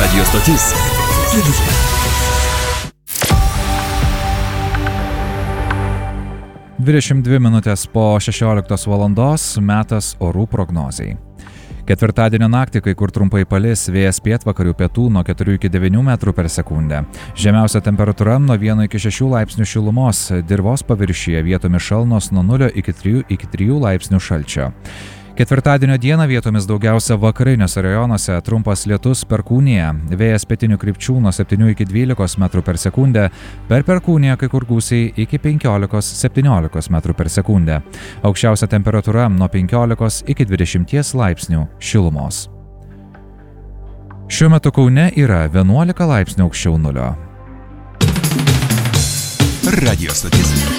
Radio stotis. 22 minutės po 16 valandos metas orų prognozei. Ketvirtadienio naktį kai kur trumpai palis, vėjas pietvakarių pietų nuo 4 iki 9 metrų per sekundę. Žemiausia temperatūra nuo 1 iki 6 laipsnių šilumos, dirvos paviršiuje vietomis šalnos nuo 0 iki 3 laipsnių šalčio. Ketvirtadienio dieną vietomis daugiausia vakariniuose rajonuose trumpas lietus Perkūnija, vėjas pietinių krypčių nuo 7 iki 12 metrų per sekundę, per Perkūniją kai kur gūsiai iki 15-17 metrų per sekundę. Aukščiausia temperatūra nuo 15 iki 20 laipsnių šilumos. Šiuo metu Kaune yra 11 laipsnių aukščiau nulio. Radio stotis.